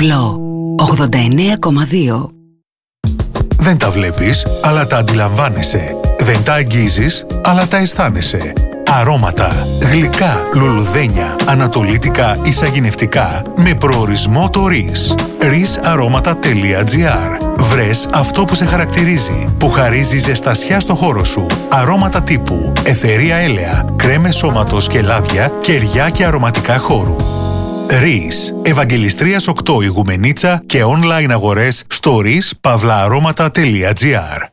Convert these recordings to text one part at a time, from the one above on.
Γκλό 89,2. Δεν τα βλέπεις, αλλά τα αντιλαμβάνεσαι. Δεν τα αγγίζεις, αλλά τα αισθάνεσαι. Αρώματα, γλυκά, λουλουδένια, ανατολίτικα, εισαγηνευτικά, με προορισμό το RIS. risaromaτα.gr. Βρες αυτό που σε χαρακτηρίζει, που χαρίζει ζεστασιά στο χώρο σου. Αρώματα τύπου αιθερία έλαια, κρέμες σώματος και λάδια, κεριά και αρωματικά χώρου. RIS. Ευαγγελιστρίας 8 Ηγουμενίτσα και online αγορές στο rispavlaaromaτα.gr.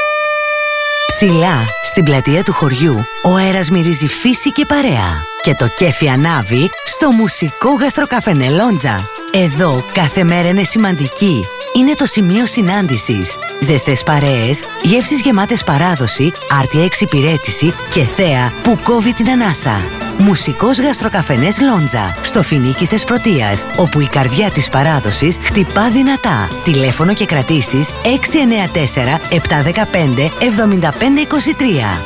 Ψηλά, στην πλατεία του χωριού, ο αέρας μυρίζει φύση και παρέα. Και το κέφι ανάβει στο μουσικό γαστροκαφενέ Λόντζα. Εδώ κάθε μέρα είναι σημαντική. Είναι το σημείο συνάντησης. Ζεστές παρέες, γεύσεις γεμάτες παράδοση, άρτια εξυπηρέτηση και θέα που κόβει την ανάσα. Μουσικός γαστροκαφενές Λόντζα, στο Φινίκι Θεσπρωτείας, όπου η καρδιά της παράδοσης χτυπά δυνατά. Τηλέφωνο και κρατήσεις 694 715 7523.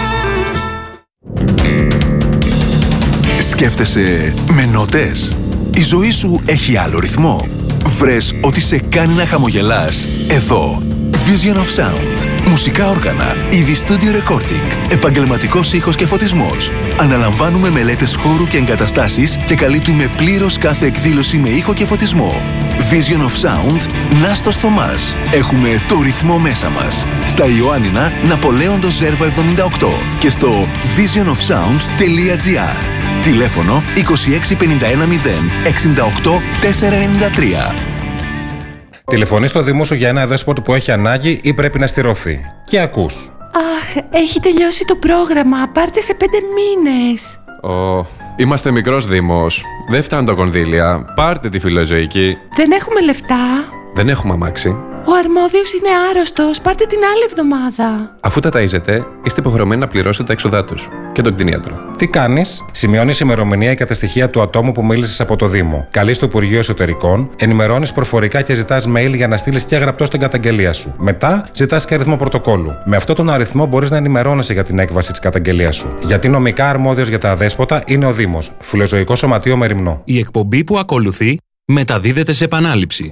Σκέφτεσαι με νότες? Η ζωή σου έχει άλλο ρυθμό? Βρες ότι σε κάνει να χαμογελάς εδώ. Vision of Sound. Μουσικά όργανα, είδη studio recording, επαγγελματικός ήχος και φωτισμός. Αναλαμβάνουμε μελέτες χώρου και εγκαταστάσεις και καλύπτουμε πλήρως κάθε εκδήλωση με ήχο και φωτισμό. Vision of Sound, Νάστος Θωμάς. Έχουμε το ρυθμό μέσα μας. Στα Ιωάννινα, Ναπολέοντος Ζέρβα 78 και στο visionofsound.gr. Τηλέφωνο 26510 68 493. Τηλεφωνείς στο Δήμο σου για ένα δέσποτο που έχει ανάγκη ή πρέπει να στηρωθεί. Και ακούς. Αχ, έχει τελειώσει το πρόγραμμα. Πάρτε σε 5 μήνες. Είμαστε μικρός Δήμος. Δεν φτάνουν τα κονδύλια. Πάρτε τη φιλοζωική. Δεν έχουμε λεφτά. Δεν έχουμε αμάξι. Ο αρμόδιος είναι άρρωστος. Πάρτε την άλλη εβδομάδα. Αφού τα ταΐζετε, είστε υποχρεωμένοι να πληρώσετε τα έξοδά τους και τον κτηνίατρο. Τι κάνεις? Σημειώνεις ημερομηνία και τα στοιχεία του ατόμου που μίλησες από το Δήμο. Καλείς το Υπουργείο Εσωτερικών, ενημερώνεις προφορικά και ζητάς mail για να στείλεις και γραπτό την καταγγελία σου. Μετά ζητάς και αριθμό πρωτοκόλλου. Με αυτόν τον αριθμό μπορείς να ενημερώνεσαι για την έκβαση της καταγγελίας σου. Γιατί νομικά αρμόδιος για τα αδέσποτα είναι ο Δήμος. Φιλοζωικό Σωματείο Μεριμνό. Η εκπομπή που ακολουθεί μεταδίδεται σε επανάληψη.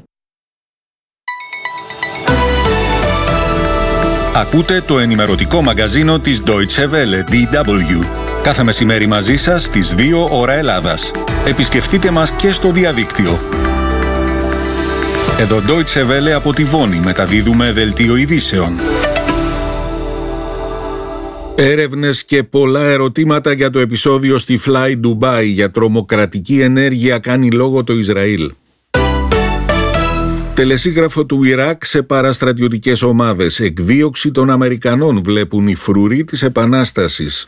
Ακούτε το ενημερωτικό μαγκαζίνο της Deutsche Welle, DW. Κάθε μεσημέρι μαζί σας στις 2 ώρα Ελλάδας. Επισκεφτείτε μας και στο διαδίκτυο. Εδώ Deutsche Welle από τη Βόνη μεταδίδουμε δελτίο ειδήσεων. Έρευνες και πολλά ερωτήματα για το επεισόδιο στη Fly Dubai για τρομοκρατική ενέργεια κάνει λόγο το Ισραήλ. Τελεσίγραφο του Ιράκ σε παραστρατιωτικές ομάδες. Εκδίωξη των Αμερικανών βλέπουν οι φρουροί της Επανάστασης.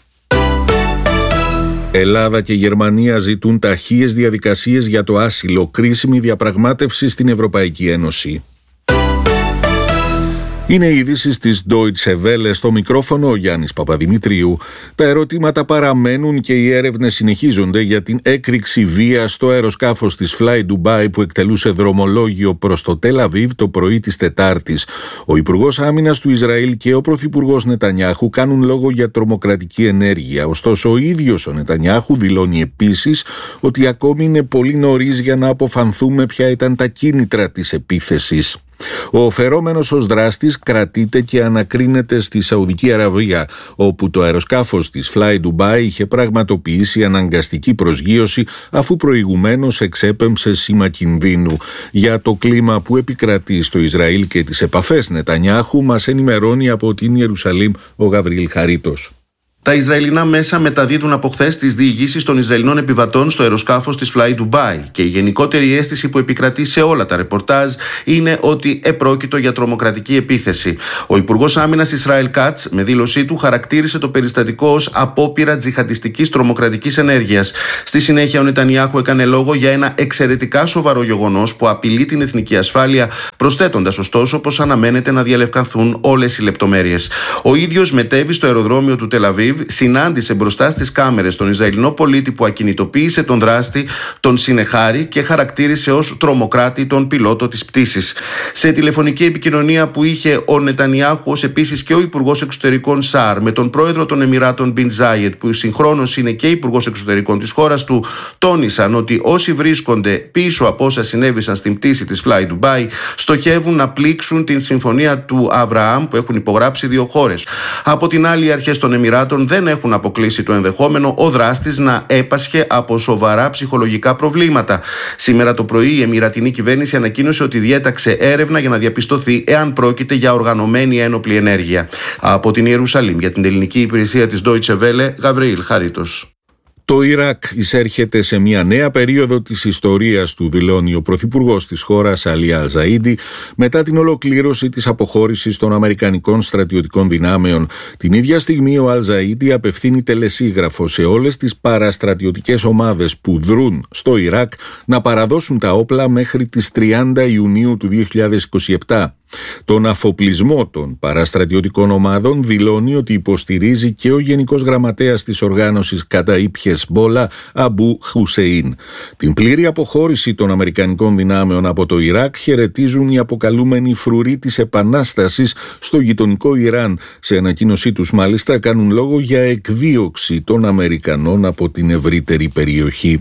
Ελλάδα και Γερμανία ζητούν ταχείες διαδικασίες για το άσυλο. Κρίσιμη διαπραγμάτευση στην Ευρωπαϊκή Ένωση. Είναι οι ειδήσεις της Deutsche Welle, στο μικρόφωνο ο Γιάννης Παπαδημητρίου. Τα ερωτήματα παραμένουν και οι έρευνες συνεχίζονται για την έκρηξη βίας στο αεροσκάφος της Fly Dubai που εκτελούσε δρομολόγιο προς το Τελ Αβίβ το πρωί της Τετάρτης. Ο Υπουργός Άμυνας του Ισραήλ και ο Πρωθυπουργός Νετανιάχου κάνουν λόγο για τρομοκρατική ενέργεια. Ωστόσο, ο ίδιος ο Νετανιάχου δηλώνει επίσης ότι ακόμη είναι πολύ νωρίς για να αποφανθούμε ποια ήταν τα κίνητρα της επίθεσης. Ο φερόμενος ως δράστης κρατείται και ανακρίνεται στη Σαουδική Αραβία, όπου το αεροσκάφος της Fly Dubai είχε πραγματοποιήσει αναγκαστική προσγείωση αφού προηγουμένως εξέπεμψε σήμα κινδύνου. Για το κλίμα που επικρατεί στο Ισραήλ και τις επαφές Νετανιάχου μας ενημερώνει από την Ιερουσαλήμ ο Γαβριήλ Χαρίτος. Τα Ισραηλινά μέσα μεταδίδουν από χθες τις διηγήσεις των Ισραηλινών επιβατών στο αεροσκάφος της Fly Dubai και η γενικότερη αίσθηση που επικρατεί σε όλα τα ρεπορτάζ είναι ότι επρόκειτο για τρομοκρατική επίθεση. Ο Υπουργός Άμυνας Ισραήλ Κάτς, με δήλωσή του, χαρακτήρισε το περιστατικό ως απόπειρα τζιχαντιστικής τρομοκρατικής ενέργειας. Στη συνέχεια, ο Νετανιάχου έκανε λόγο για ένα εξαιρετικά σοβαρό γεγονός που απειλεί την εθνική ασφάλεια, προσθέτοντας ωστόσο πως αναμένεται να διαλευκανθούν όλες οι λεπτομέρειες. Ο ίδιος μετέβη στο αεροδρόμιο του Τελ Αβίβ Τελ-Αβίβ συνάντησε μπροστά στις κάμερες τον Ισραηλινό πολίτη που ακινητοποίησε τον δράστη, τον συνεχάρη και χαρακτήρισε ως τρομοκράτη τον πιλότο της πτήσης. Σε τηλεφωνική επικοινωνία που είχε ο Νετανιάχου, ως επίσης και ο Υπουργός Εξωτερικών Σαάρ με τον πρόεδρο των Εμιράτων Μπιν Ζάιετ, που συγχρόνως είναι και Υπουργός Εξωτερικών της χώρας του, τόνισαν ότι όσοι βρίσκονται πίσω από όσα συνέβησαν στην πτήση της Fly Dubai στοχεύουν να πλήξουν την συμφωνία του Αβραάμ που έχουν υπογράψει δύο χώρες. Από την άλλη, οι αρχές των Εμιράτων δεν έχουν αποκλείσει το ενδεχόμενο ο δράστης να έπασχε από σοβαρά ψυχολογικά προβλήματα. Σήμερα το πρωί η Εμιρατινή κυβέρνηση ανακοίνωσε ότι διέταξε έρευνα για να διαπιστωθεί εάν πρόκειται για οργανωμένη ένοπλη ενέργεια. Από την Ιερουσαλήμ για την ελληνική υπηρεσία της Deutsche Welle, Γαβριήλ Χαρίτος. Το Ιράκ εισέρχεται σε μια νέα περίοδο της ιστορίας του, δηλώνει ο πρωθυπουργός της χώρας Αλί Αλ-Ζαΐντι, μετά την ολοκλήρωση της αποχώρησης των Αμερικανικών στρατιωτικών δυνάμεων. Την ίδια στιγμή ο Αλ-Ζαΐντι απευθύνει τελεσίγραφο σε όλες τις παραστρατιωτικές ομάδες που δρούν στο Ιράκ να παραδώσουν τα όπλα μέχρι τις 30 Ιουνίου του 2027. Τον αφοπλισμό των παραστρατιωτικών ομάδων δηλώνει ότι υποστηρίζει και ο Γενικός Γραμματέας της οργάνωσης Καταΐμπ Χεσμπόλα, Αμπού Χουσεΐν. Την πλήρη αποχώρηση των Αμερικανικών δυνάμεων από το Ιράκ χαιρετίζουν οι αποκαλούμενοι φρουροί της Επανάστασης στο γειτονικό Ιράν. Σε ανακοίνωσή τους μάλιστα κάνουν λόγο για εκδίωξη των Αμερικανών από την ευρύτερη περιοχή.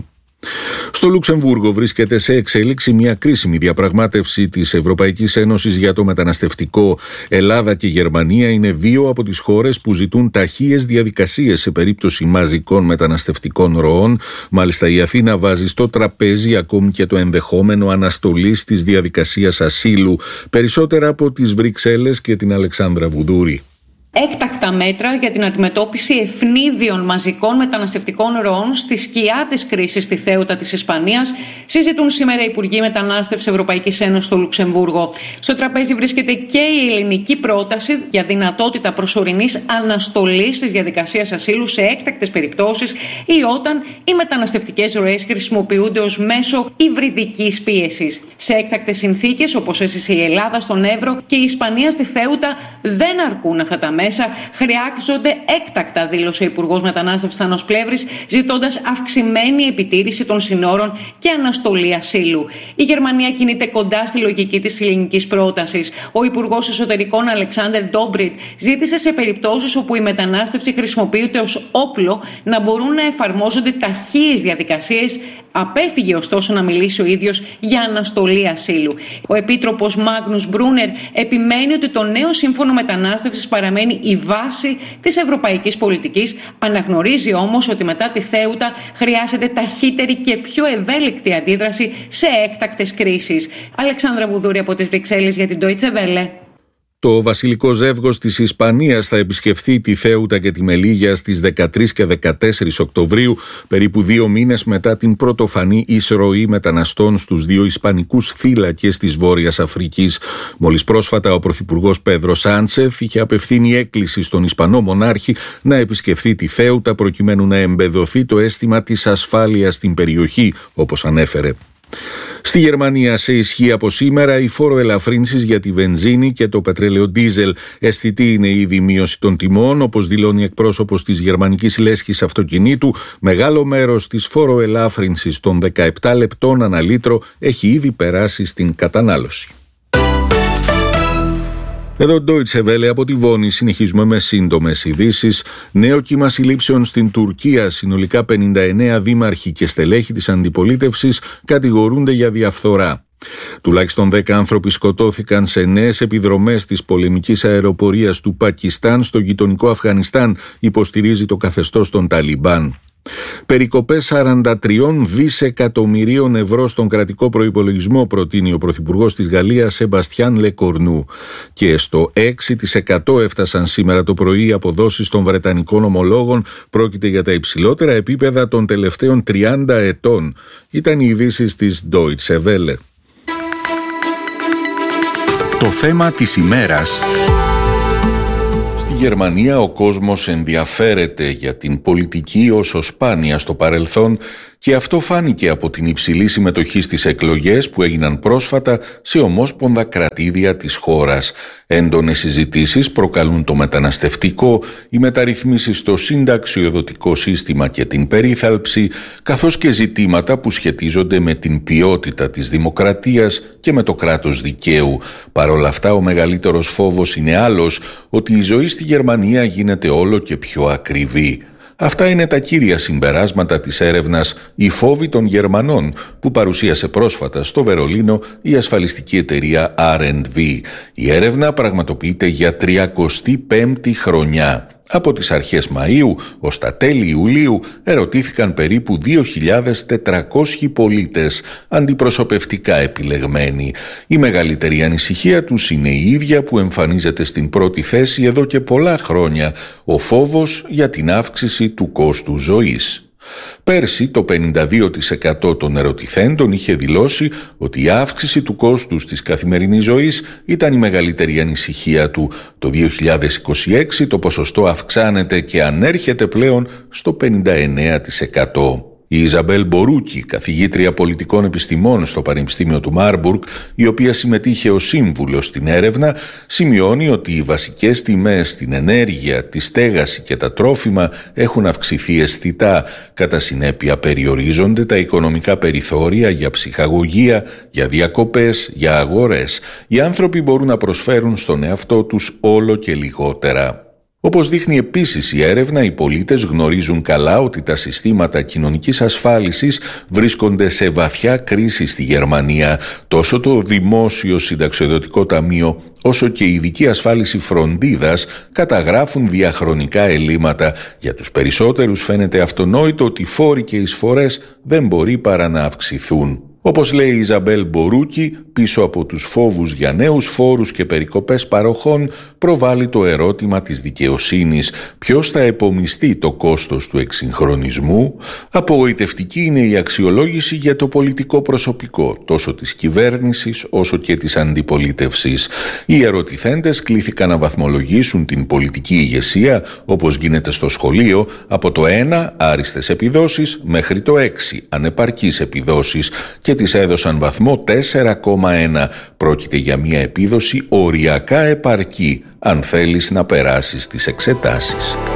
Στο Λουξεμβούργο βρίσκεται σε εξέλιξη μια κρίσιμη διαπραγμάτευση της Ευρωπαϊκής Ένωσης για το μεταναστευτικό. Ελλάδα και Γερμανία είναι δύο από τις χώρες που ζητούν ταχείες διαδικασίες σε περίπτωση μαζικών μεταναστευτικών ροών. Μάλιστα η Αθήνα βάζει στο τραπέζι ακόμη και το ενδεχόμενο αναστολής της διαδικασίας ασύλου. Περισσότερα από τις Βρυξέλλες και την Αλεξάνδρα Βουδούρη. Έκτακτα μέτρα για την αντιμετώπιση ευνίδιων μαζικών μεταναστευτικών ροών στη σκιά της κρίσης στη Θέουτα της Ισπανίας συζητούν σήμερα οι Υπουργοί Μετανάστευσης Ευρωπαϊκής Ένωσης στο Λουξεμβούργο. Στο τραπέζι βρίσκεται και η ελληνική πρόταση για δυνατότητα προσωρινής αναστολής της διαδικασίας ασύλου σε έκτακτες περιπτώσεις ή όταν οι μεταναστευτικές ροές χρησιμοποιούνται ως μέσο υβριδικής πίεσης. Σε έκτακτες συνθήκες, όπως έζησε η Ελλάδα στον Εύρο και η Ισπανία στη Θέουτα, δεν αρκούν αυτά τα μέσα, χρειάζονται έκτακτα, δήλωσε ο Υπουργός Μετανάστευσης Θάνος Πλεύρης, ζητώντας αυξημένη επιτήρηση των συνόρων και αναστολή ασύλου. Η Γερμανία κινείται κοντά στη λογική της ελληνικής πρότασης. Ο Υπουργός Εσωτερικών Αλεξάντερ Ντόμπριτ ζήτησε σε περιπτώσεις όπου η μετανάστευση χρησιμοποιείται ως όπλο να μπορούν να εφαρμόζονται ταχείες διαδικασίες. Απέφυγε ωστόσο να μιλήσει ο ίδιος για αναστολή ασύλου. Ο Επίτροπος Μάγνους Μπρούνερ επιμένει ότι το νέο σύμφωνο μετανάστευσης παραμένει η βάση της ευρωπαϊκής πολιτικής. Αναγνωρίζει όμως ότι μετά τη Θέουτα χρειάζεται ταχύτερη και πιο ευέλικτη αντίδραση σε έκτακτες κρίσεις. Αλεξάνδρα Βουδούρη από τις Βρυξέλλες για την Deutsche Welle. Το βασιλικό ζεύγος της Ισπανίας θα επισκεφθεί τη Θέουτα και τη Μελίγια στις 13 και 14 Οκτωβρίου, περίπου 2 μήνες μετά την πρωτοφανή εισρωή μεταναστών στους δύο ισπανικούς θύλακες της Βόρειας Αφρικής. Μόλις πρόσφατα ο Πρωθυπουργός Πέδρο Σάντσεφ είχε απευθύνει έκκληση στον Ισπανό μονάρχη να επισκεφθεί τη Θέουτα προκειμένου να εμπεδοθεί το αίσθημα της ασφάλειας στην περιοχή, όπως ανέφερε. Στη Γερμανία σε ισχύ από σήμερα οι φόροελαφρύνσεις για τη βενζίνη και το πετρέλαιο ντίζελ. Αισθητή είναι ήδη η μείωση των τιμών, όπως δηλώνει εκπρόσωπος της γερμανικής λέσχης αυτοκινήτου. Μεγάλο μέρος της φόροελάφρυνσης των 17 λεπτών ανά λίτρο έχει ήδη περάσει στην κατανάλωση. Εδώ Deutsche Welle από τη Βόνη, συνεχίζουμε με σύντομες ειδήσεις. Νέο κύμα συλλήψεων στην Τουρκία. Συνολικά 59 δήμαρχοι και στελέχοι της αντιπολίτευσης κατηγορούνται για διαφθορά. Τουλάχιστον 10 άνθρωποι σκοτώθηκαν σε νέες επιδρομές της πολεμικής αεροπορίας του Πακιστάν στο γειτονικό Αφγανιστάν, υποστηρίζει το καθεστώς των Ταλιμπάν. Περικοπές 43 δισεκατομμυρίων ευρώ στον κρατικό προϋπολογισμό προτείνει ο Πρωθυπουργός της Γαλλίας Σεμπαστιάν Λεκορνού. Και στο 6% έφτασαν σήμερα το πρωί οι αποδόσεις των βρετανικών ομολόγων. Πρόκειται για τα υψηλότερα επίπεδα των τελευταίων 30 ετών. Ήταν οι ειδήσεις της Deutsche Welle. Το θέμα της ημέρας. Στη Γερμανία ο κόσμος ενδιαφέρεται για την πολιτική όσο σπάνια στο παρελθόν Και αυτό φάνηκε από την υψηλή συμμετοχή στις εκλογές που έγιναν πρόσφατα σε ομόσπονδα κρατήδια της χώρας. Έντονες συζητήσεις προκαλούν το μεταναστευτικό, οι μεταρρυθμίσεις στο συνταξιοδοτικό σύστημα και την περίθαλψη, καθώς και ζητήματα που σχετίζονται με την ποιότητα της δημοκρατίας και με το κράτος δικαίου. Παρ' όλα αυτά, ο μεγαλύτερος φόβος είναι άλλος, ότι η ζωή στη Γερμανία γίνεται όλο και πιο ακριβή. Αυτά είναι τα κύρια συμπεράσματα της έρευνας «Οι φόβοι των Γερμανών» που παρουσίασε πρόσφατα στο Βερολίνο η ασφαλιστική εταιρεία R&V. Η έρευνα πραγματοποιείται για 35η χρονιά. Από τις αρχές Μαΐου ως τα τέλη Ιουλίου ερωτήθηκαν περίπου 2.400 πολίτες, αντιπροσωπευτικά επιλεγμένοι. Η μεγαλύτερη ανησυχία τους είναι η ίδια που εμφανίζεται στην πρώτη θέση εδώ και πολλά χρόνια, ο φόβος για την αύξηση του κόστου ζωής. Πέρσι το 52% των ερωτηθέντων είχε δηλώσει ότι η αύξηση του κόστους της καθημερινής ζωής ήταν η μεγαλύτερη ανησυχία του. Το 2026 το ποσοστό αυξάνεται και ανέρχεται πλέον στο 59%. Η Ιζαμπέλ Μπορούκι, καθηγήτρια πολιτικών επιστημών στο Πανεπιστήμιο του Μάρμπουργκ, η οποία συμμετείχε ως σύμβουλος στην έρευνα, σημειώνει ότι οι βασικές τιμές στην ενέργεια, τη στέγαση και τα τρόφιμα έχουν αυξηθεί αισθητά. Κατά συνέπεια περιορίζονται τα οικονομικά περιθώρια για ψυχαγωγία, για διακοπές, για αγορές. Οι άνθρωποι μπορούν να προσφέρουν στον εαυτό τους όλο και λιγότερα. Όπως δείχνει επίσης η έρευνα, οι πολίτες γνωρίζουν καλά ότι τα συστήματα κοινωνικής ασφάλισης βρίσκονται σε βαθιά κρίση στη Γερμανία. Τόσο το Δημόσιο Συνταξιοδοτικό Ταμείο όσο και η ειδική ασφάλιση φροντίδας καταγράφουν διαχρονικά ελλείμματα. Για τους περισσότερους φαίνεται αυτονόητο ότι οι φόροι και οι εισφορές δεν μπορεί παρά να αυξηθούν. Όπως λέει η Ιζαμπέλ Μπορούκι, πίσω από τους φόβους για νέους φόρους και περικοπές παροχών προβάλλει το ερώτημα της δικαιοσύνης. Ποιος θα επομιστεί το κόστος του εξυγχρονισμού? Απογοητευτική είναι η αξιολόγηση για το πολιτικό προσωπικό, τόσο της κυβέρνησης όσο και της αντιπολίτευσης. Οι ερωτηθέντες κλήθηκαν να βαθμολογήσουν την πολιτική ηγεσία, όπως γίνεται στο σχολείο, από το 1 άριστες επιδόσεις μέχρι το 6 ανεπαρκείς επιδόσεις και της έδωσαν βαθμό 4,1. Πρόκειται για μια επίδοση οριακά επαρκή αν θέλεις να περάσεις τις εξετάσεις.